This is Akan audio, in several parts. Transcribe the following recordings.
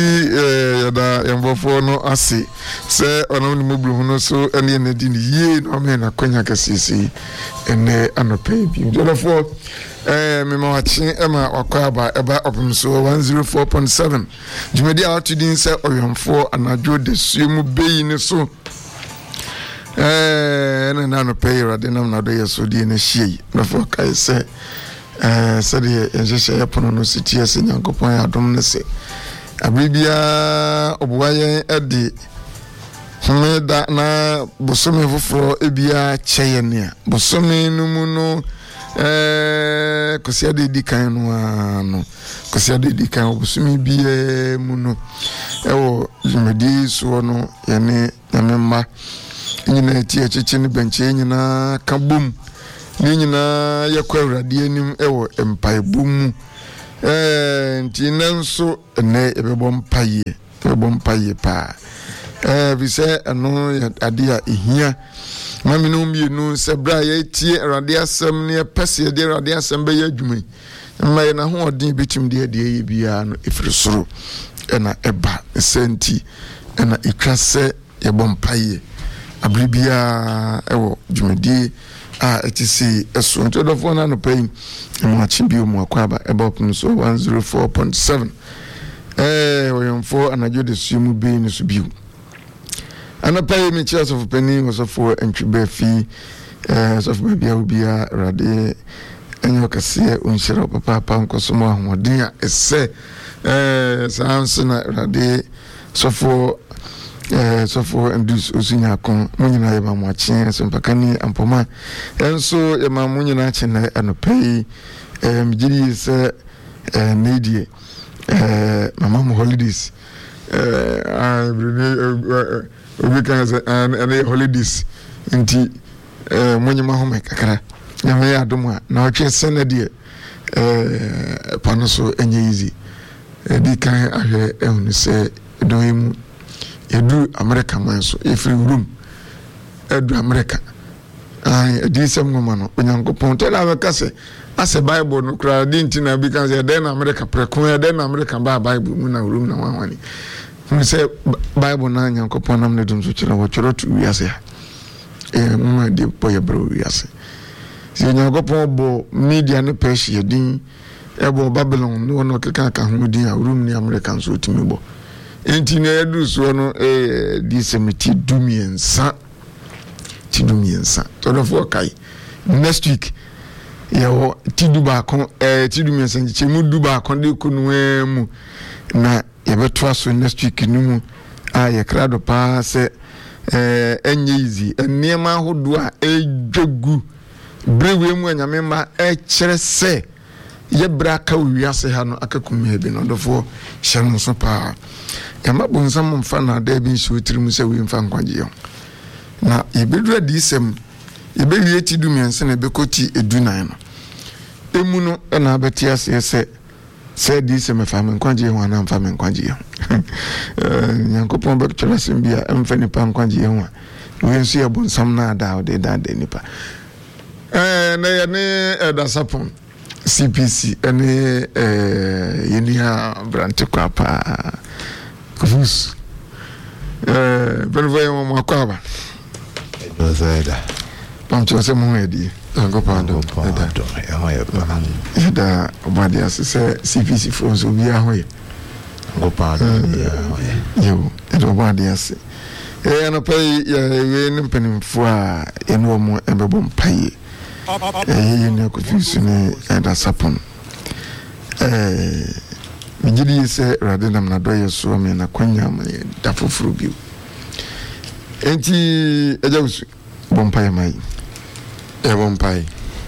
yada yambofo no ase se ono ni moblu no so ene na di ni ye no me na kwanya kasisi ene anope bi jolofo me ma wachi ema wakwaba eba opum so 104.7 jumedi a watudin se oyomfo anajo de suemu beyi ne so ene na anope yade nam na do yeso di ne hie no fo kai se de enjehye yapono no sitie se nyankopon adom ne se abibia obuwaye edi humeda na bosome foforo ebia cheye ne bosome no mu no kosia de dikan no kosia de dikan bosome bia mu no ewo jumedi so no yene nyamemma nyina ti achichi ne benche nyina kabum ni nyina yakwa awrade anim ewo empaebum nti nanso ne ebebom paye pa bi se ano ade a ehia mamino mienu se bra ya tie awrade asem ne pese de awrade asem be ya adwuma mma na ho odin bitim de ye bia no efrisoro na eba senti na ikrase yebom paye abribia ewo dwumadi etisi eso nto do fo na no pain mo achimbi mo akwaba ebopum so 104.7 oyomfo anajo de sumu be ni so biu ana paye mi chance of penny was for entry fi so for bia ubia rade enyo kase unshira papa nkoso mo ahoden a ese sanse na rade so for endus osunya kon munyina yema mwachi so mpakani ampoma enso yema munyina chene anopei mjiri se nedie mama mo holidays obikanza and holidays nti munyima home kakara nyama ya adoma na otwe senedie panoso enye easy di kan ahwe ehunu se doimu edu America man so every room edu America edi sem ngoma no onyankopon tela abekase ase Bible no kra di ntina bi kan se den America prekon den America ba Bible mu na room na wanwani mu se Bible na nyankopon nam ne dum so kira wo kira tu wiase mu de boye bro wiase si nyankopon bo media ne peshi din ebo Babylon no no keka ka hu din a room ni America so timi bo enti na edu so no di semiti dumiensa to for kai next week yawo tiduba kon tidumiensa nchemu duba kon de kunu mu na yebeto aso next week numu ya krado pa se enye easy eniema hodo a edwogu brewe mu anyamemba kire se ye braka wiase ha no akakumia bi no dofo hyem so pa yama bonsam mfa na da bi nso tirim se wi mfa nkwaje na yebedura disem yebewie ti dumiense na bekoti edunan no emu no na abeti ase se disem fa me nkwaje ho na mfa me nkwaje nyankopon bektora simbia mfa ni pa nkwaje ho we nso ye bonsam na da o de da nipa na ye ne da sapon CPC ene yenia brante kwapa kufus benvoye mo makwaba edozaida pamcho se mo edi ngopando eda obadi asese CPC fonso bia hoye ngopando yo eda obadi ase ana pay ya we nimpenimfo a eno mo embebo mpaye yene kufus ne eda sapon mijidi se radena mnado yeso me na kwanya me dafofuru biu enti ejawusu bompai mai bompai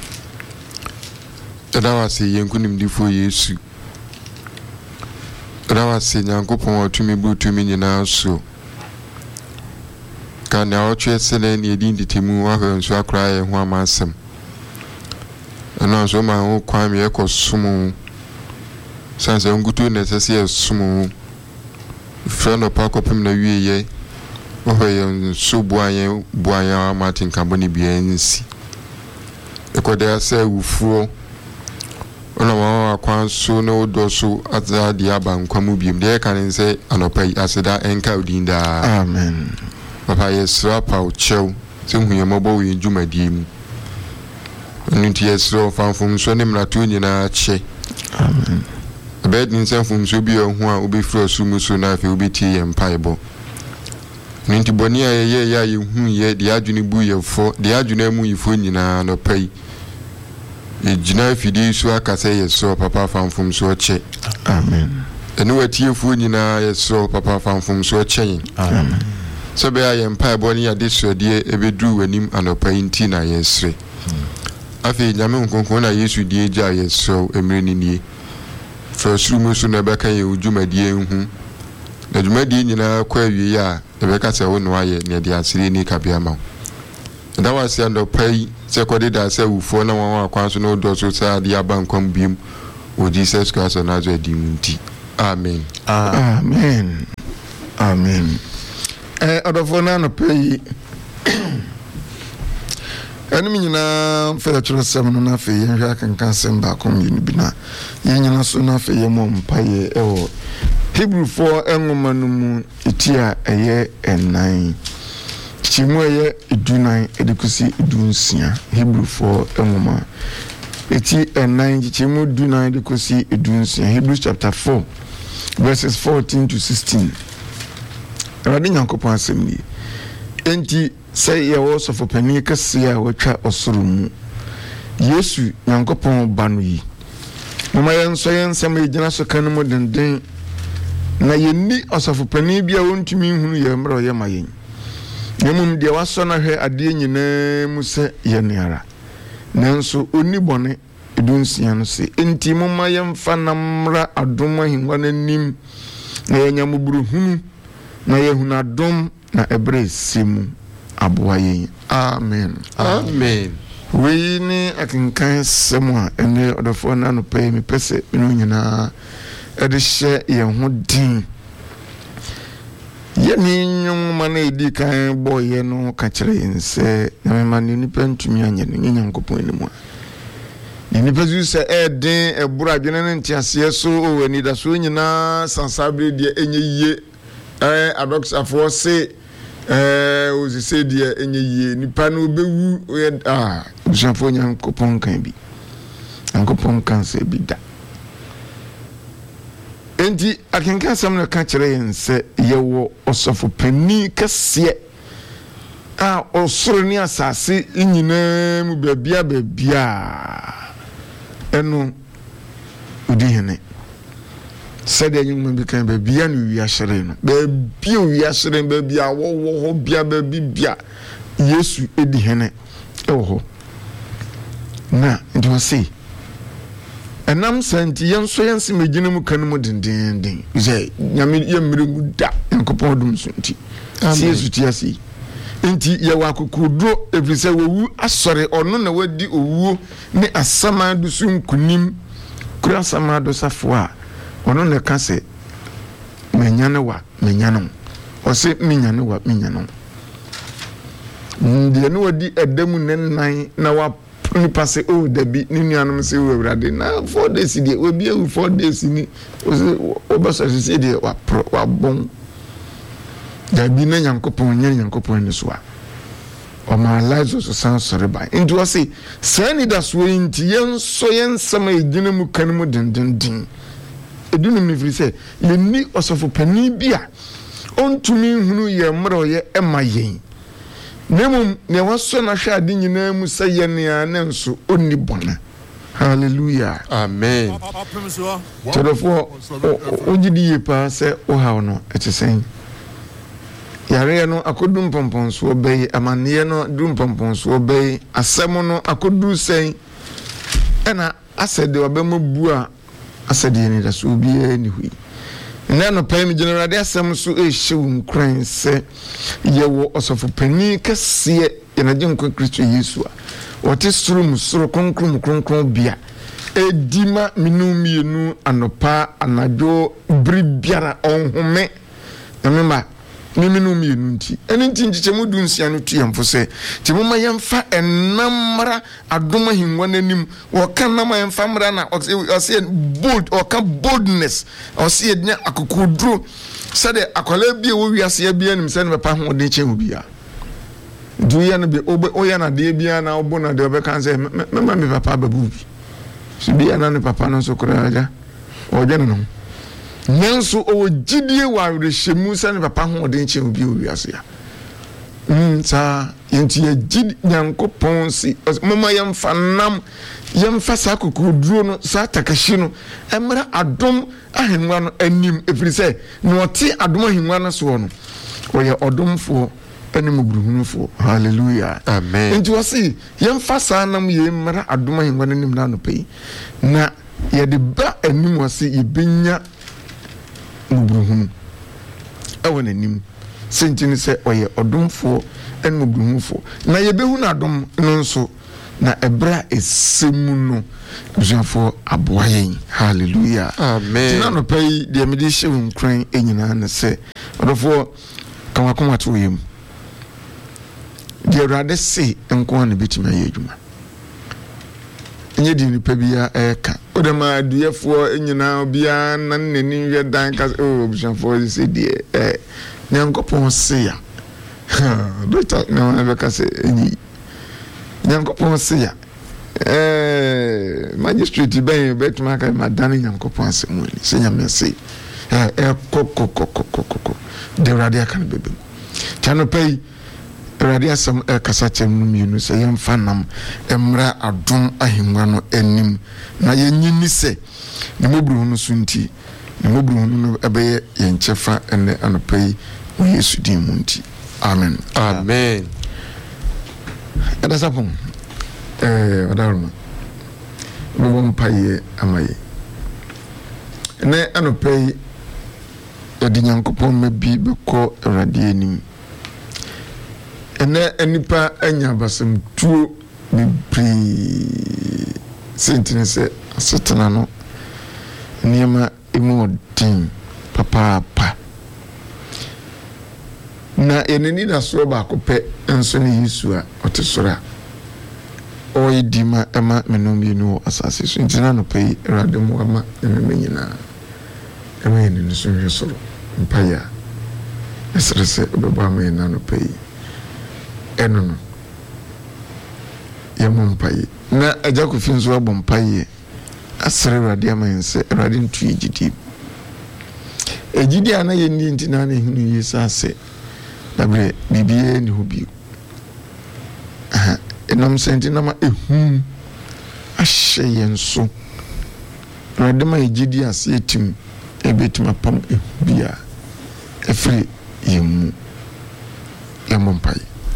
edawase yenkunim difo yesu edawase nyankopon otumi butumi nyina so kana otwe sele ne edindi temu wa nso akra ye ho amasem ana so ma ho kwame ekosumu sanse ngutu necessary sumu friend of pakopim na wieye ohoye so buayen Martin Kamboni biensi ekode ase wufuo ona wa kwan so na odo so atza dia bankwamu biem de kan say anopai aseda enka odinda amen papa yesra pa uchew se huyemabo wi dwumadie mu nti yesra fanfum so ne mrato nyina che amen abed ni sanfum so bi ho a obefro sumu so na afi obeti yempaibo nti boni ayeye ya yehu ye de adwene bu yefo de adwene mu yefo nyina no pai ejina fidi so akase yeso papa fanfum so che amen enu watiefo nyina yeso papa fanfum so che amen so be ayempaibo ni ade sode ebedru wanim anopai nti na yesre afi nyame nkonkon na yesu die gya yeso emre ni Frosrumu so na beka ye udwumadie hu na dwumadie nyina kwa wie ya beka se wo no aye ne de asire ni kabia ma da wase andopai se kode da se ufo na wan akwan so no do so sa de abankwam biem o Jesus Christ na zo adimunti amen amen amen odofo na no pai enimi nyina fe chiro sem no na fe yen hwa kankan sem ba kom yin bi na yen nyina so na fe yem mpaye ewo Hebrew 4 enwoma no mu etia eye enan chimu eye edunan edikusi edunsia Hebrew 4 enwoma eti enan chimu edunan edikusi edunsia Hebrews chapter 4 verses 14 to 16 Awurade Nyankopɔn asɛm ni enti say ye also for penny kasia watcha osoro mu Yesu Nyankopɔn ba no yi mama yen so yen sam egyina so kan mu denden na yenni osofo penny bia wontumi hunu ye mro ye mayen nemum de waso na hwe ade nyina mu se ye neara nanso onni bone edunsia no se enti mama yen fa namra adom ahingwa nanim na yanyamuburu hunu na yehuna adom na ebre simu abuaye amen amen we ni akinkan semwa ene odofo na no pay me pese mino nyina ede hye ye ho din ye ni nyum ma na edi kan boye no ka kire yense na me ma ni nipa ntumi anye no nyankopon animu ni pezu se eden ebura adwene ne ntiase so o wani da so nyina sansabre de enye yiye adoxafo se ozi se dia enye yiye nipa no bewu bushafo nyankopon kan bi nyankopon kan se bi da enti akenka sam na ka kire yense yewo osofo pani kase osoro ni asase nyina mu bebia eno udi hene sede nyum bi kan bebia no wi ahyere no bebia wi ahyere bebia wo ho bia bebia Yesu edi hene ewo na ndo se enam santi yenso yense megina mu kan mu dendenden ze nyame yemre mu da yankopon dum sunti si Yesu ti asi enti ye wa kokudro efrise wowu asore ono na wadi owuo ne asama do sunkunim kura asama do safo a ono ne ka se menyane wa menyano o se menyane wa menyano de ne wadi adamu nennan na wa ni passe o dabi ni nuanom se wo Awurade na 4 days die obi e 4 days ni o se obaso se die wa bon dabi na Nyankopɔn nya Nyankopɔn ni so a o ma lives so san sore ba nti o se sani da so nti yenso yensama egina mu kan mu dendenden edunum ni firi se yenni osofo pani bia ontumi hunu ye mro ye ema yen nemum ne waso na hwa ade nyina mu se ye ne anenso onni bona hallelujah amen todofo ogidi ye pa se o ha no etesen yare no akodum pomponso obey amane no dum pomponso obey asem no akodu sen ena asede obemu bua asede ni da so obi ani hui na no pam general de asem so e hyew nkran se yewo osofo pani kase na jenko Kristo Yesu a wote suru suru konkrom bia edima minumienu anopa anajo bribiara onhome na memba Minimum unity. Anything Chichemudu Sianuti and for say, Timoma Yamfa and Namara Adoma him one enim, or Kanama and Famrana, or say bold or come boldness, or see it near Akukudru. Said a collebi we are Sebian himself a palm of nature will be. Do you be over Oyana Debiana or Bona de Obecan say, Mamma Papa Babu? Should be an papa no so coraja or general. Nanso o gidie wa rehemu sane papa ho de nche obi owiase ya sa yenti ya gidi Nyankopon si mama yamfa nam yamfa sakoko duro no sa takashi no emra adom ahenwa no anim efrise no oti adom ahenwa no so no oye odomfo anim buruhunufo hallelujah amen enti wasi yamfa sa nam ye emra adom ahenwa no nim na no pei na ye de ba anim wasi yebenya Mubruhum. I want a name. Sentini say, oye, odomfo, and mubruhumfo. Na yebehu na dom nonso. Na ebra esemuno. Janfo aboyen. Hallelujah. Amen. Tina no pay the amidishe unkran enyina na se. Odofo kamakoma to yem. The rather say enko na betima yedwuma. Nye di nipa bia eka odema duefo enyina bia na nani hwe dan ka oh bishanfo se die Nyankopon se ya dota na be ka se enyi Nyankopon se ya magistrate ben betuma ka madane Nyankopon se mu ni se nyame se kokokokokoko de radia kan bebe chano pay radia sam kasachem no mienu se yemfa nam emra adom ahengwa no anim na yenyini se ne mobru no sunti ne mobru no ebeye yenchefa ene anopai o Yesu din munti amen amen ada sapon odaruma bo mpaye amaye ne anopai odi Nyankopon mabi beko radia anim ene enipa anya basem tuo bibri sentine se asetana no niema emu odin papa na eneni da so ba kope enso ne Yesu a otesora oidima ema menombi no asase so ntina no pay radem ama emenyina ema eneni so hwesoro mpaya esrese obeba me na no pay enono yemompaye na ajako finzo abompaye asere rade amanse rade ntu ejidi ana yenni ntina na hunu yesase dabre bibie ni hobi enam sentina ma ehum ahye yenso rade ma ejidi ase etim ebetima pam ehubia efre yemu yemompaye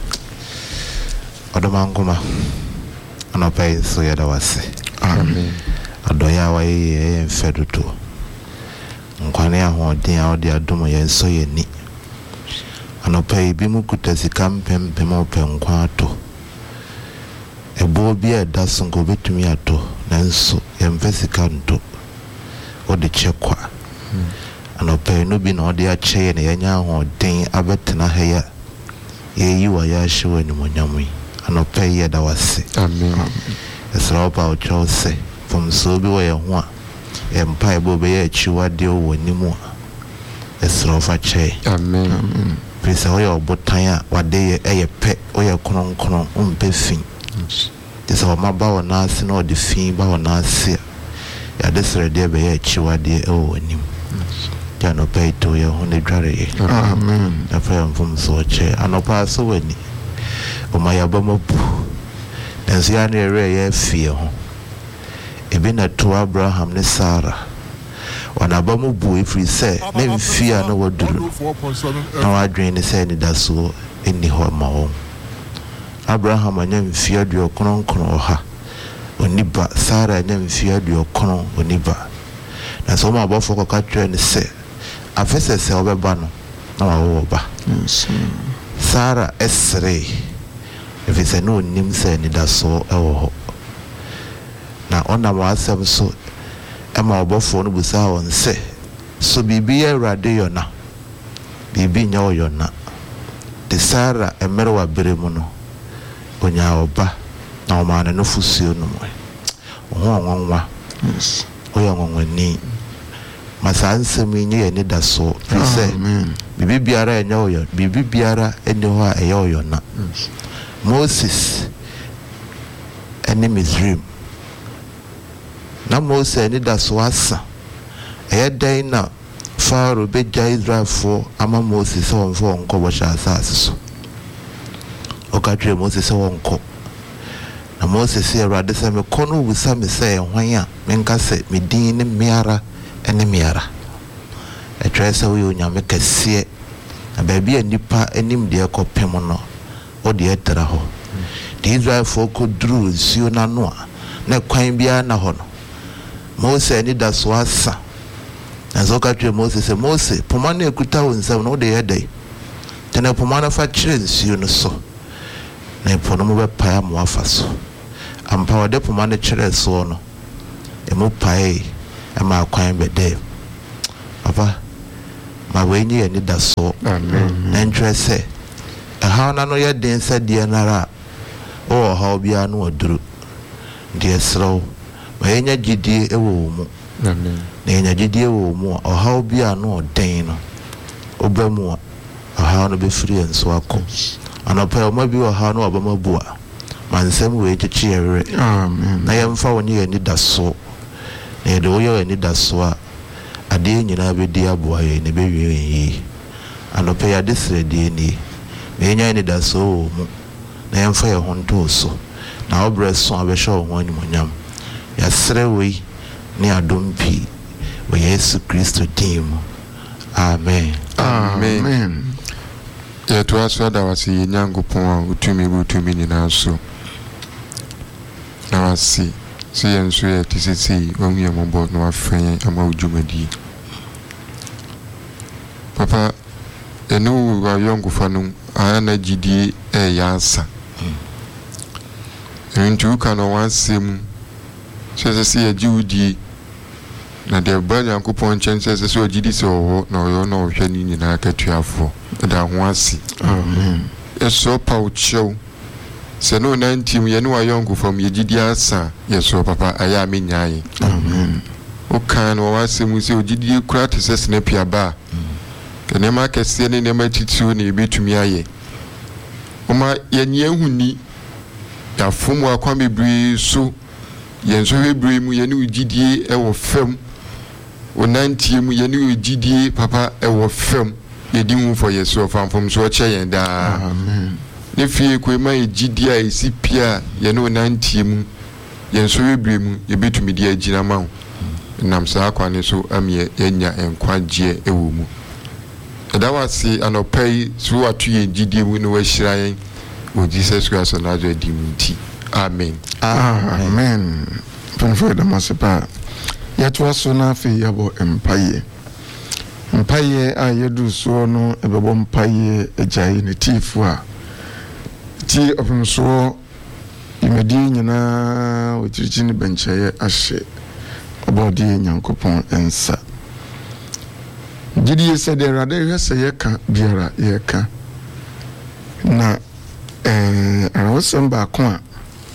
Odomangoma anopai so yada wase amen adoya wa ye mfeduto nkwane ahoden a odi adomo ye so ye ni anopai bi mu kutasika mpempem openkwa ato ebo bi eda songo betumi ato nanso ye mfesika nto odi chekwa anopai no bi na odi ache ye na yenya ahoden abetena heya ye yiwa ya hyewa ni monyamui anopai yada wase amen esra opa ocho se from so bi wo ye ho a empa ebo be ye chiwade wo nimu a esra ofa che amen pesa wo ye obotan a wade ye pe wo ye kronkron umpe fin desa wo maba wo na ase na odi fin ba wo na ase ya desre de be ye chiwade wo nimu ya no pay to ye ho ne dware ye amen afa mfum so che anopa so wani o maya bamapu enso ya na ere ye fie ho ebe na to Abraham ne Sarah wana bamubu ifri se na mfia na waduru na wadwen ne se ni daso eni ho ma wo Abraham anya mfia dio kronkron ha oniba Sarah anya mfia dio kron oniba na so ma abofo ka twa ne se afese se obeba no na wawo ba Sarah esre efese no nim se ni daso ewo ho na ona wasem so ema obofo no busa won se so bibia Awurade yo na bibi nya oyona de Sara emere wa beremu no onya oba na omane no fusuo no mo onwa Yes. oyonwani masansem nye ni da so say bibi biara enya oyo bibi biara eni ho a eya oyona Moses eni Misraim na Moses eni da so asa eya dan na Pharaoh beja Israelfo ama Moses onfo onko bo sha asase so okatwe Moses onko na Moses Erade se me kono wusa me se hwan a menka se me din ne miara ene miara etwa se wo nyame kase na baabi anipa anim de ekopem no o de etera ho de Israelfo ko dru nsuo na no a na kwan bia na ho no Moses ni da so asa na zokatwe Moses se Moses poma na ekuta wo nsam no de yedai tena poma na fa kire nsuo no so na ipo no mo be pae mo afa so ampa wade poma na kire so no e mo pae e ma kwan be de papa ma wenyi ani da so amen na ntrese e ha na no ye den sa de nara o ha obi anu oduru de sro ma yenya gidie e wo mu amen na yenya gidie wo mu o ha obi anu oden no obamu a ha no be free enso akọ anapa o ma bi o ha no obama bua mansem we chichi ere Amen. na yemfa woni ani da so na de wo ye ani da so a ade nyina be di aboa ye ne be wi yi anapa ya desre de ni me nya ani da so mu na yemfa ye honto so na obre so abehwe wo anyunyam ya sre we ni adompi we Yesu Kristo tim amen Amen. ya to aso da wasi Nyankopon a utumi nyina so na wasi si yenso ya tisisi onye mombo no afren ama ujumadi papa enu wa yongo fanu ana gidie yansa entu kana wansem sese ya jiudi na de ba Nyankopon chense sese o gidi se o na o na o hwe ni nyina akatuafo da ho asi Amen. eso pa uchew se no na ntim ye no ayongo fam ye gidi asa yeso papa aya menyaye Amen. o kan o wasem se o gidi kura te sese na pia ba kene ma kese ne ma titiu ne betumi aye oma ye nye huni ya fomu akwa bebri so ye nso hebri mu ye ne ugidie e wo fam o nantie mu ye ne ugidie papa e wo fam ye di hu for yeso famfom so che yen da Amen. ne fie ko ma ugidie a esi pia ye ne o nantie mu ye nso hebri mu ye betumi di agina ma ho nam sa akwa ne so amye yenya enkwagye e wo mu da wasi anopai so atu ye gidie mu no wa hirayen o Jesus Christ na ajo di mu ti amen Amen. Penfo da masepa. Ya to aso na afi yabo empaye. Empaye a yedu so no ebebo empaye ejaye ne tifu a. Ti opemso imedi nyina otirichi ne benchaye ahye. Obodi Nyankopon ensa. Gidi yese de rade hwese yeka biara yeka. Na awosem ba ko a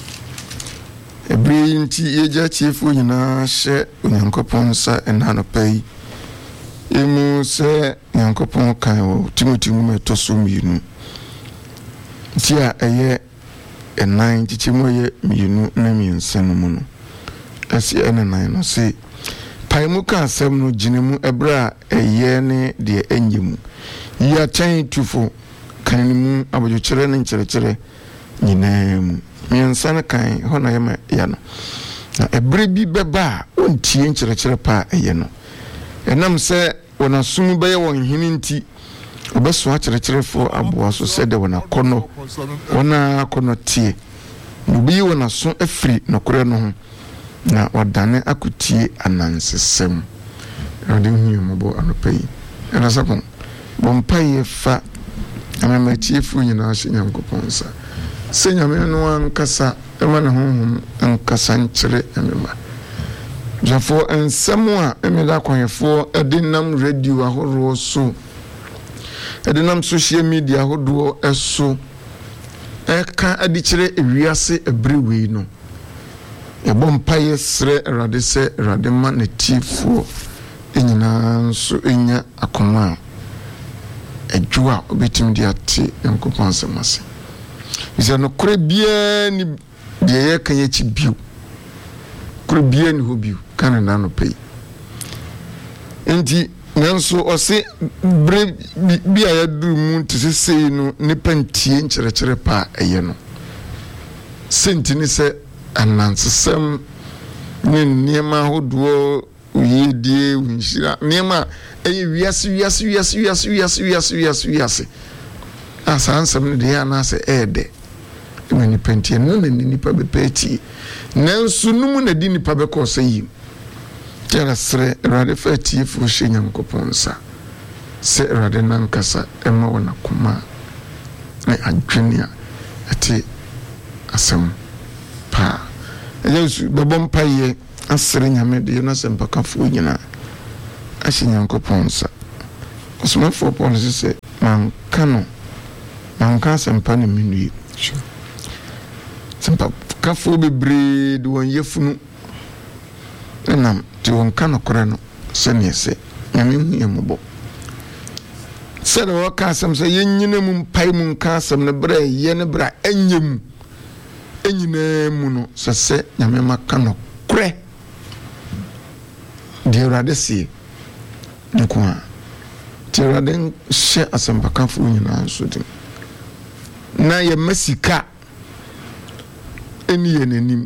ebri nti yeja chiefu nyina hye Nyankopon sa enanopai emu se Nyankopon kan o Timothy mu metoso mienu ti a eye enan tichimo ye mienu na miensen mu no esi enan no se paimu ka asem no ginemu ebra eye ne de enyemu ya tan tufo kanemu abojo kire ne nkyere nyinaa miensan kan hona yema ya no na ebre bi beba ontie nkyere pa eye no enam se wona sum beye won hini nti obeso akyere fo aboa so se de wona kono tie nubi wona so afri nokore no ho na wadane akutie anansesem ade hu mo anopai ena sapon bompaye fa amamatie fu nyina hye Nyankopon sa senyame no ankasa ema ne honhom ankasa nkyere emema jafo ensemu a emeda kwanyefo edinam radio ahoro so edenam social media hodo eso eka adikire ewiase ebrewe no yɛbɔ mpaeɛ srɛ Awurade sɛ Awurade ma ne tiefo enyina nso enya akoma adwoa obetim de ate Nyankopɔn nsɛm ase bisa no kore bia ni de yɛ kan yɛ chi bio kore bia ni ho bio kan na no pɛi enti nanso ɔse bre bia yɛ duru mu tisesei no ne pantie nkyerɛkyerɛ pa ɛyɛ no sentini sɛ anansesɛm ne nneɛma ahodoɔ uyedie unhyira nneɛma ɛyɛ wiase asa nsɛm ne deɛ anaasɛ ɛɛdɛ ɛma nipa ntie no na nipa bɛpɛ akyi nanso no mu na di nipa bɛkɔ sɛ yi kyerɛ srɛ Awurade fa atiefo hyɛ Nyankopɔn nsa sɛ Awurade nankasa ɛma wɔ nakoma na adwene a ɛte asɛm pa ɛyɛ bɛbɔ mpaeɛ asere Nyame de na sɛ mpakafoɔ nyina ahyɛ Nyankopɔn nsa ɔsomafoɔ Paul sɛ manka asɛmpa ne menue mpakafoɔ bebree de wɔn yɛfunu ɛnam te wɔn ka nokora no sɛneɛ sɛ Nyame hu yɛ mmɔbɔ sɛ de wɔka asɛm sɛ yɛnyina mu mpae mu nka asɛm no berɛ ɛyɛ ne berɛ ɛnyɛ mu ɛnyinaa mu no sɛ Nyame maka nokorɛ deɛ Awurade sie nko a te Awurade hyɛ asɛmpakafoɔ nyinaa nso dim na yɛ masika ɛni yɛ n'anim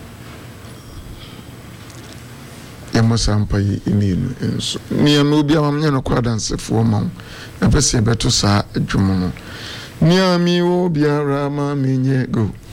yɛ mosampa yi ɛni no nso nea no obi amam nyɛ no kɔ adansefoɔ ma wo ɛpɛ sɛ yɛbɛto saa adwuma no nea mi wo biara ma menyɛ go